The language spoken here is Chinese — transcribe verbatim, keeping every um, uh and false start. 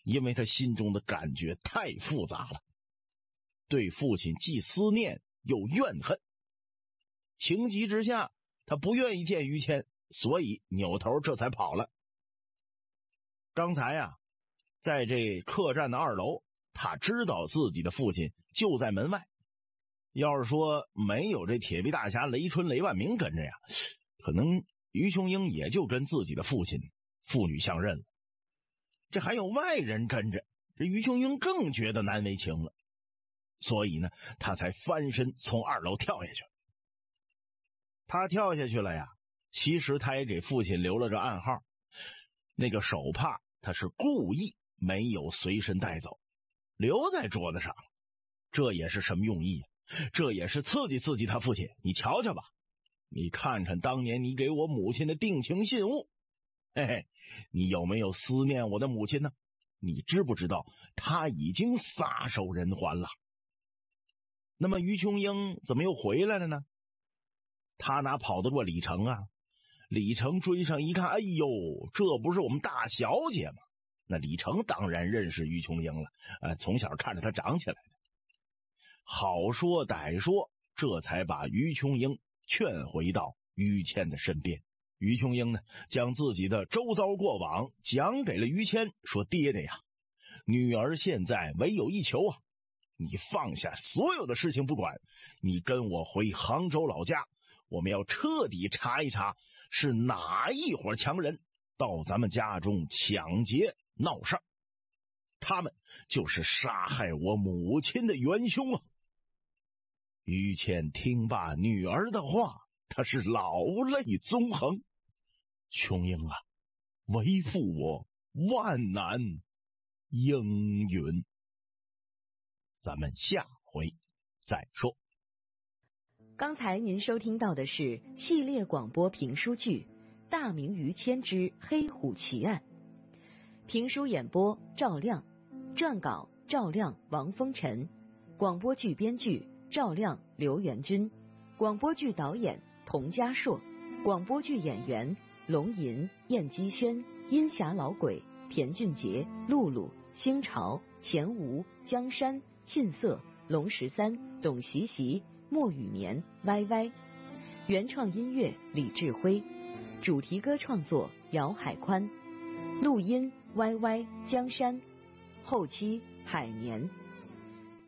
因为他心中的感觉太复杂了，对父亲既思念又怨恨。情急之下，他不愿意见于谦，所以扭头这才跑了。刚才啊，在这客栈的二楼，他知道自己的父亲就在门外。要是说没有这铁臂大侠雷春、雷万明跟着呀，可能于琼英也就跟自己的父亲父女相认了。这还有外人跟着，这于琼英更觉得难为情了，所以呢，他才翻身从二楼跳下去。他跳下去了呀，其实他也给父亲留了个暗号，那个手帕他是故意没有随身带走，留在桌子上。这也是什么用意啊？这也是刺激刺激他父亲。你瞧瞧吧，你看看当年你给我母亲的定情信物，嘿嘿，你有没有思念我的母亲呢？你知不知道他已经撒手人寰了？那么于琼英怎么又回来了呢？他哪跑得过李成啊？李成追上一看，哎呦，这不是我们大小姐吗？那李成当然认识于琼英了，呃，从小看着他长起来的。好说歹说，这才把于琼英劝回到于谦的身边。于琼英呢，将自己的周遭过往讲给了于谦，说：“爹爹呀，女儿现在唯有一求啊，你放下所有的事情不管，你跟我回杭州老家，我们要彻底查一查是哪一伙强人到咱们家中抢劫闹事儿，他们就是杀害我母亲的元凶啊！”于谦听罢女儿的话，他是老泪纵横。琼英啊，为父我万难应允。咱们下回再说。 刚才您收听到的是系列广播评书剧《大明于谦之黑虎奇案》，评书演播赵亮，撰稿赵亮、王风尘，广播剧编剧赵亮、刘元军，广播剧导演童家硕，广播剧演员龙吟、燕姬轩、阴霞老鬼、田俊杰、露露、星潮、钱吴、江山、沁色、龙十三、董习习、莫雨眠、歪歪。原创音乐李志辉，主题歌创作姚海宽，录音歪歪、江山，后期海年。